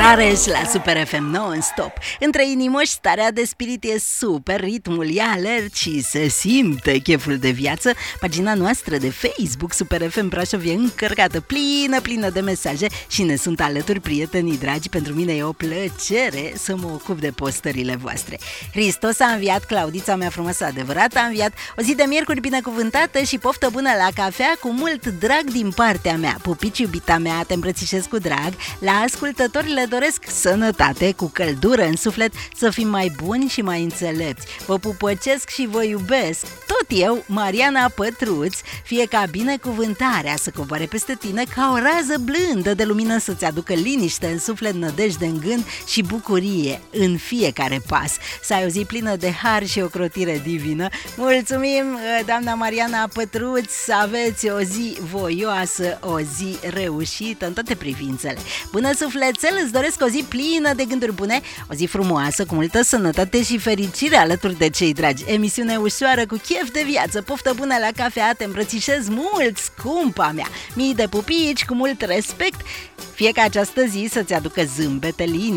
Iarăși la Super FM non-stop. Între inimoși starea de spirit e super, ritmul e alert și se simte cheful de viață. Pagina noastră de Facebook Super FM Brașov e încărcată, plină de mesaje și ne sunt alături prietenii dragi. Pentru mine e o plăcere să mă ocup de postările voastre. Hristos a înviat, Claudița mea frumoasă, adevărat a înviat. O zi de miercuri binecuvântată și poftă bună la cafea cu mult drag din partea mea. Pupici, iubita mea, te îmbrățișez cu drag. La ascultători le doresc sănătate, cu căldură în suflet, să fim mai buni și mai înțelepți. Vă pupăcesc și vă iubesc. Tot eu, Mariana Pătruț, fie ca binecuvântarea să coboare peste tine ca o rază blândă de lumină, să-ți aducă liniște în suflet, nădejde în gând și bucurie în fiecare pas. Să ai o zi plină de har și ocrotire divină. Mulțumim, doamna Mariana Pătruț, să aveți o zi voioasă, o zi reușită în toate privințele. Bună sufletel, îți doresc o zi plină de gânduri bune, o zi frumoasă, cu multă sănătate și fericire alături de cei dragi. Emisiune ușoară cu chef de viață, poftă bună la cafea, te îmbrățișez mult, scumpa mea. Mii de pupici, cu mult respect, fie ca această zi să-ți aducă zâmbete, linii